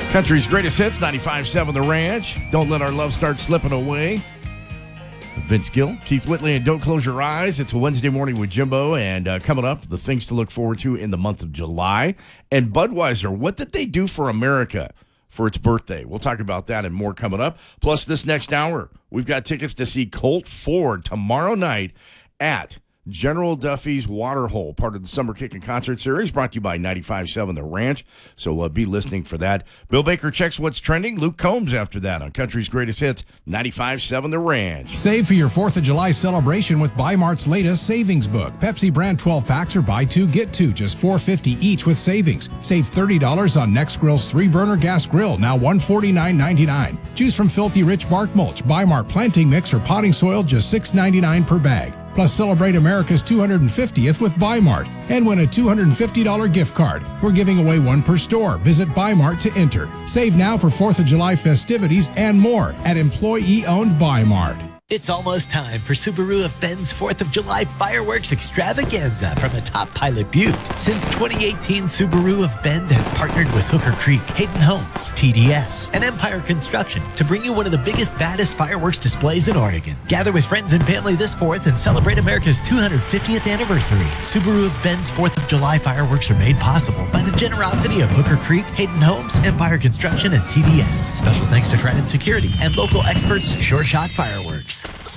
Country's greatest hits, 95.7 The Ranch. Don't let our love start slipping away. Vince Gill, Keith Whitley, and Don't Close Your Eyes. It's a Wednesday morning with Jimbo, and coming up, the things to look forward to in the month of July. And Budweiser, what did they do for America for its birthday? We'll talk about that and more coming up. Plus, this next hour, we've got tickets to see Colt Ford tomorrow night at General Duffy's Waterhole, part of the Summer Kickin' Concert Series, brought to you by 95.7 The Ranch. So be listening for that. Bill Baker checks what's trending. Luke Combs after that on Country's Greatest Hits, 95.7 The Ranch. Save for your 4th of July celebration with Bi-Mart's latest savings book. Pepsi brand 12 packs are buy two, get two, just $4.50 each with savings. Save $30 on NextGrill's 3-burner gas grill, now $149.99. Choose from Filthy Rich Bark Mulch, Bi-Mart planting mix, or potting soil, just $6.99 per bag. Plus, celebrate America's 250th with Bi-Mart and win a $250 gift card. We're giving away one per store. Visit Bi-Mart to enter. Save now for 4th of July festivities and more at employee-owned Bi-Mart. It's almost time for Subaru of Bend's 4th of July fireworks extravaganza from atop Pilot Butte. Since 2018, Subaru of Bend has partnered with Hooker Creek, Hayden Homes, TDS, and Empire Construction to bring you one of the biggest, baddest fireworks displays in Oregon. Gather with friends and family this 4th and celebrate America's 250th anniversary. Subaru of Bend's 4th of July fireworks are made possible by the generosity of Hooker Creek, Hayden Homes, Empire Construction, and TDS. Special thanks to Trident Security and local experts, Sure Shot Fireworks.